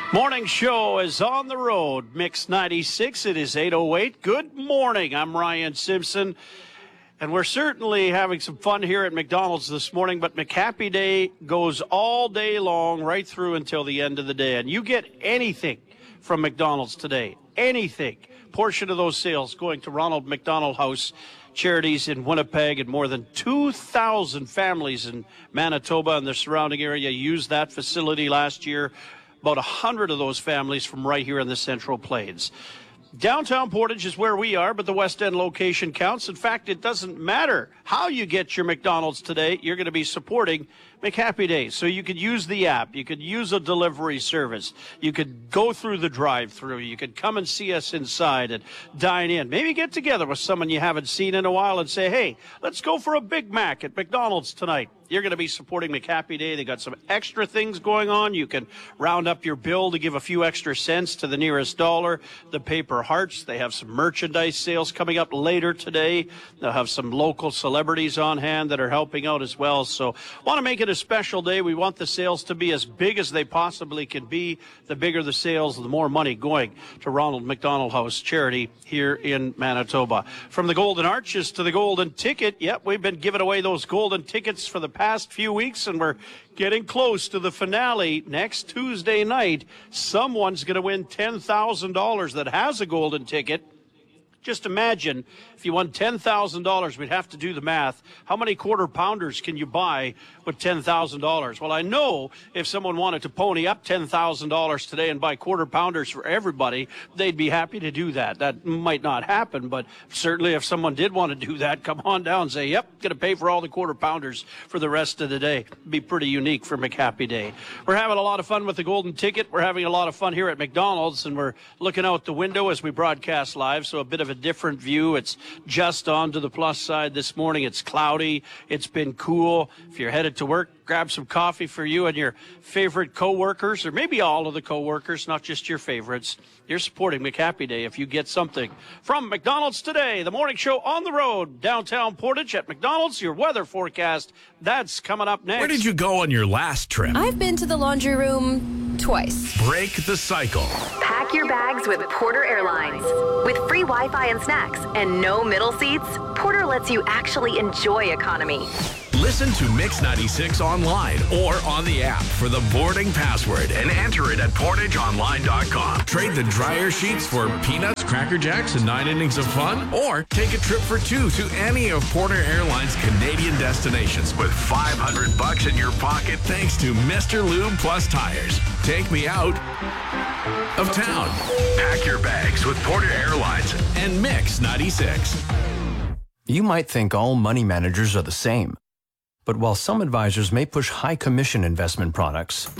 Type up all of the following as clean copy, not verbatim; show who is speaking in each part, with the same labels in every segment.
Speaker 1: Morning show is on the road. Mix 96. It is 8:08. Good morning. I'm Ryan Simpson. And we're certainly having some fun here at McDonald's this morning, but McHappy Day goes all day long, right through until the end of the day. And you get anything from McDonald's today. Anything. Portion of those sales going to Ronald McDonald House Charities in Winnipeg, and more than 2,000 families in Manitoba and the surrounding area used that facility last year. About 100 of those families from right here in the Central Plains. Downtown Portage is where we are, but the West End location counts. In fact, it doesn't matter how you get your McDonald's today. You're going to be supporting McHappy Day. So you could use the app. You could use a delivery service. You could go through the drive-thru. You could come and see us inside and dine in. Maybe get together with someone you haven't seen in a while and say, hey, let's go for a Big Mac at McDonald's tonight. You're going to be supporting McHappy Day. They got some extra things going on. You can round up your bill to give a few extra cents to the nearest dollar. The Paper Hearts, they have some merchandise sales coming up later today. They'll have some local celebrities on hand that are helping out as well. So want to make it a special day. We want the sales to be as big as they possibly can be. The bigger the sales, the more money going to Ronald McDonald House Charity here in Manitoba. From the Golden Arches to the Golden Ticket. Yep, we've been giving away those golden tickets for the past few weeks, and we're getting close to the finale next Tuesday night. Someone's going to win $10,000 that has a golden ticket. Just imagine if you won $10,000, we'd have to do the math. How many quarter pounders can you buy with $10,000? Well, I know if someone wanted to pony up $10,000 today and buy quarter pounders for everybody, they'd be happy to do that. That might not happen, but certainly if someone did want to do that, come on down and say, yep, going to pay for all the quarter pounders for the rest of the day. Be pretty unique for McHappy Day. We're having a lot of fun with the golden ticket. We're having a lot of fun here at McDonald's, and we're looking out the window as we broadcast live, so a bit of a different view. It's just on to the plus side this morning. It's cloudy. It's been cool. If you're headed to work, grab some coffee for you and your favorite coworkers, or maybe all of the coworkers, not just your favorites. You're supporting McHappy Day if you get something from McDonald's today. The morning show on the road, downtown Portage at McDonald's. Your weather forecast, that's coming up next.
Speaker 2: Where did you go on your last trip?
Speaker 3: I've been to the laundry room twice.
Speaker 2: Break the cycle.
Speaker 4: Pack your bags with Porter Airlines. With free Wi-Fi and snacks and no middle seats, Porter lets you actually enjoy economy.
Speaker 2: Listen to Mix 96 online or on the app for the boarding password and enter it at portageonline.com. Trade the dryer sheets for peanuts, Cracker Jacks, and 9 innings of fun, or take a trip for two to any of Porter Airlines' Canadian destinations with $500 in your pocket thanks to Mr. Lube Plus Tires. Take me out of town. Pack your bags with Porter Airlines and Mix 96.
Speaker 5: You might think all money managers are the same. But while some advisors may push high commission investment products,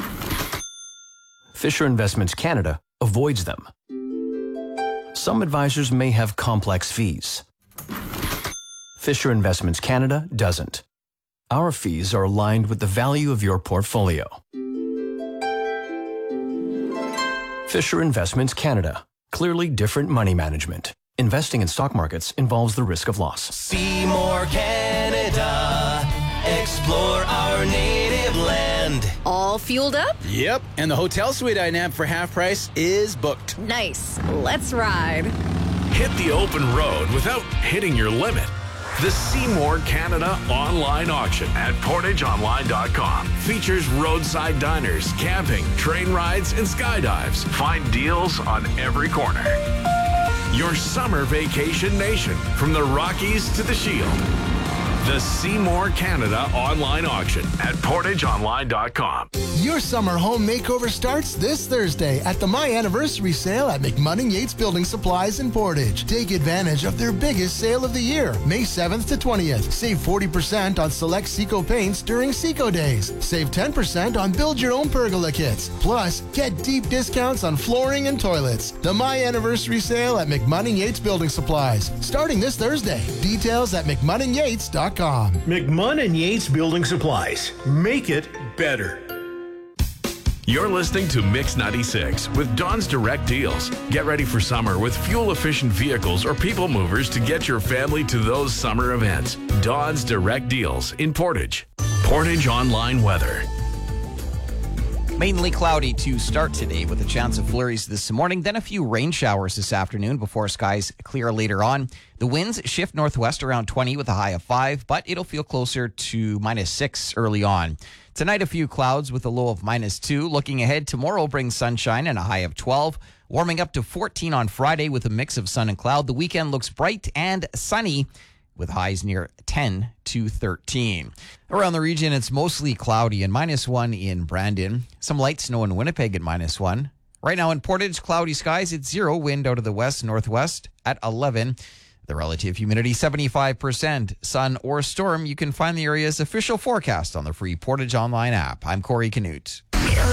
Speaker 5: Fisher Investments Canada avoids them. Some advisors may have complex fees. Fisher Investments Canada doesn't. Our fees are aligned with the value of your portfolio. Fisher Investments Canada. Clearly different money management. Investing in stock markets involves the risk of loss.
Speaker 6: Seymour, Canada. Explore our native land.
Speaker 3: All fueled up?
Speaker 7: Yep, and the hotel suite I nabbed for half price is booked.
Speaker 3: Nice. Let's ride.
Speaker 2: Hit the open road without hitting your limit. The Seymour Canada online auction at portageonline.com features roadside diners, camping, train rides, and skydives. Find deals on every corner. Your summer vacation nation, from the Rockies to the Shield. The Seymour Canada online auction at portageonline.com.
Speaker 8: Your summer home makeover starts this Thursday at the My Anniversary Sale at McMunning Yates Building Supplies in Portage. Take advantage of their biggest sale of the year, May 7th to 20th. Save 40% on select Seco paints during Seco Days. Save 10% on build your own pergola kits. Plus, get deep discounts on flooring and toilets. The My Anniversary Sale at McMunning Yates Building Supplies, starting this Thursday. Details at McMunningYates.com.
Speaker 9: McMunn & Yates Building Supplies. Make it better.
Speaker 2: You're listening to Mix 96 with Don's Direct Deals. Get ready for summer with fuel-efficient vehicles or people movers to get your family to those summer events. Don's Direct Deals in Portage. Portage Online Weather.
Speaker 10: Mainly cloudy to start today with a chance of flurries this morning, then a few rain showers this afternoon before skies clear later on. The winds shift northwest around 20 with a high of 5, but it'll feel closer to -6 early on. Tonight, a few clouds with a low of -2. Looking ahead, tomorrow brings sunshine and a high of 12. Warming up to 14 on Friday with a mix of sun and cloud. The weekend looks bright and sunny with highs near 10 to 13. Around the region, it's mostly cloudy and -1 in Brandon. Some light snow in Winnipeg at -1. Right now in Portage, cloudy skies at 0, wind out of the west-northwest at 11. The relative humidity 75%. Sun or storm, you can find the area's official forecast on the free Portage Online app. I'm Corey Canute.